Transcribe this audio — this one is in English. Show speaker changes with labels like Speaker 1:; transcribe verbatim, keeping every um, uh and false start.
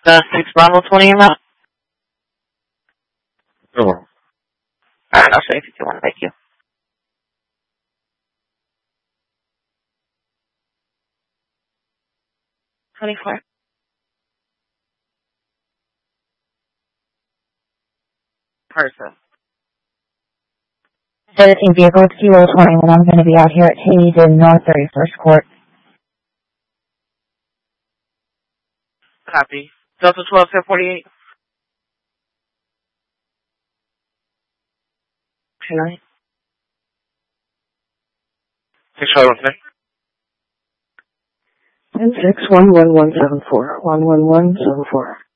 Speaker 1: Uh, six Bravo twenty amount.
Speaker 2: Sure.
Speaker 1: Alright, I'll show you fifty-one. Thank you. twenty-four. Person.
Speaker 3: Editing vehicle Kilo twenty-one. I'm going to be out here at Hayden North thirty-first Court.
Speaker 1: Copy. Delta twelve, ten forty-eight. Hello.
Speaker 2: Six five one six.
Speaker 4: Ten six one one one seven four one one one seven four.